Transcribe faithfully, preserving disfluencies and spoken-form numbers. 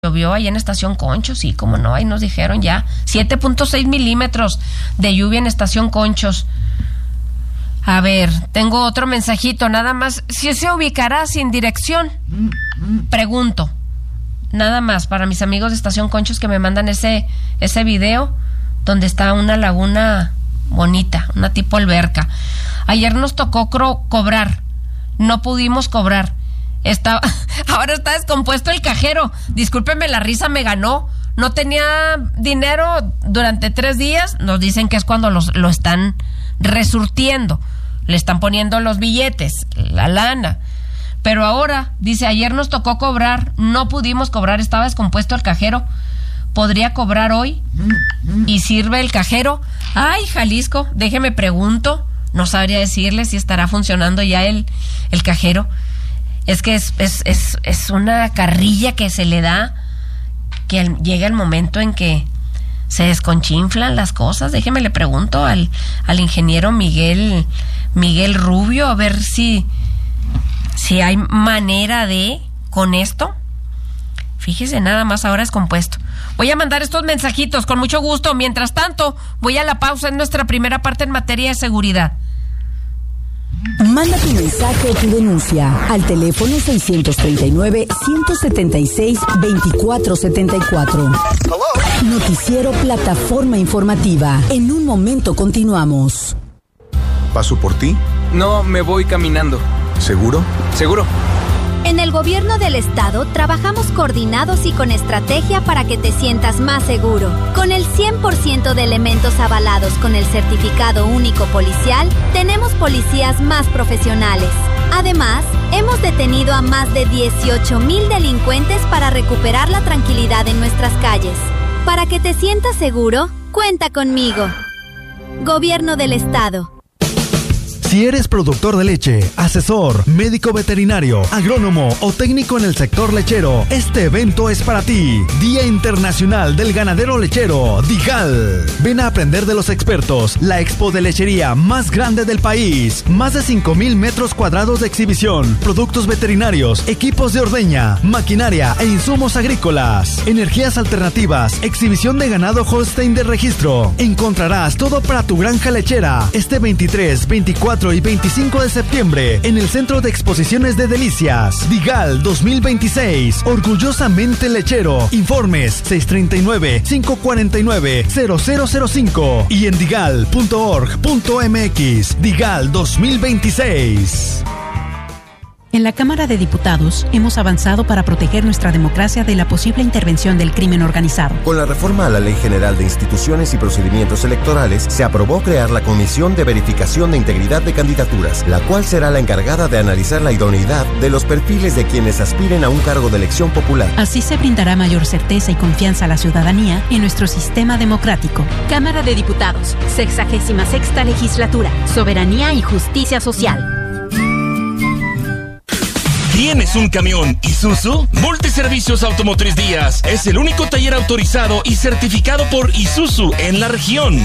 Llovió ahí en Estación Conchos, sí, como no, ahí nos dijeron ya, siete punto seis milímetros de lluvia en Estación Conchos. A ver, tengo otro mensajito, nada más, si se ubicará sin dirección, pregunto, nada más, para mis amigos de Estación Conchos que me mandan ese, ese video, donde está una laguna bonita, una tipo alberca. Ayer nos tocó cro- cobrar, no pudimos cobrar. Está, ahora está descompuesto el cajero. Discúlpenme, la risa me ganó. No tenía dinero durante tres días. Nos dicen que es cuando los, lo están resurtiendo. Le están poniendo los billetes, la lana. Pero ahora, dice, ayer nos tocó cobrar. No pudimos cobrar, estaba descompuesto el cajero. ¿Podría cobrar hoy? ¿Y sirve el cajero? Ay, Jalisco, déjeme pregunto. No sabría decirle si estará funcionando ya el, el cajero. Es que es, es, es, es una carrilla que se le da, que el, llega el momento en que se desconchinflan las cosas. Déjeme le pregunto al, al ingeniero Miguel, Miguel Rubio, a ver si, si hay manera de, con esto. Fíjese, nada más ahora es compuesto. Voy a mandar estos mensajitos con mucho gusto. Mientras tanto, voy a la pausa en nuestra primera parte en materia de seguridad. Manda tu mensaje o tu denuncia al teléfono seiscientos treinta y nueve, ciento setenta y seis, veinticuatro setenta y cuatro. Noticiero Plataforma Informativa. En un momento continuamos. ¿Paso por ti? No, me voy caminando. ¿Seguro? Seguro. En el gobierno del estado trabajamos coordinados y con estrategia para que te sientas más seguro. Con el cien por ciento de elementos avalados con el certificado único policial, tenemos policías más profesionales. Además, hemos detenido a más de dieciocho mil delincuentes para recuperar la tranquilidad en nuestras calles. Para que te sientas seguro, cuenta conmigo. Gobierno del estado. Si eres productor de leche, asesor, médico veterinario, agrónomo o técnico en el sector lechero, este evento es para ti. Día Internacional del Ganadero Lechero, DIGAL. Ven a aprender de los expertos, la expo de lechería más grande del país. Más de cinco mil metros cuadrados de exhibición, productos veterinarios, equipos de ordeña, maquinaria e insumos agrícolas, energías alternativas, exhibición de ganado Holstein de registro. Encontrarás todo para tu granja lechera este veintitrés, veinticuatro y veinticinco de septiembre en el Centro de Exposiciones de Delicias. DIGAL dos mil veintiséis, orgullosamente lechero. Informes seis tres nueve, cinco cuatro nueve, cero cero cero cinco y en digal punto org punto m x. DIGAL dos mil veintiséis. En la Cámara de Diputados hemos avanzado para proteger nuestra democracia de la posible intervención del crimen organizado. Con la reforma a la Ley General de Instituciones y Procedimientos Electorales, se aprobó crear la Comisión de Verificación de Integridad de Candidaturas, la cual será la encargada de analizar la idoneidad de los perfiles de quienes aspiren a un cargo de elección popular. Así se brindará mayor certeza y confianza a la ciudadanía en nuestro sistema democrático. Cámara de Diputados, sexagésima sexta legislatura, Soberanía y Justicia Social. ¿Tienes un camión Isuzu? Multiservicios Automotriz Díaz es el único taller autorizado y certificado por Isuzu en la región.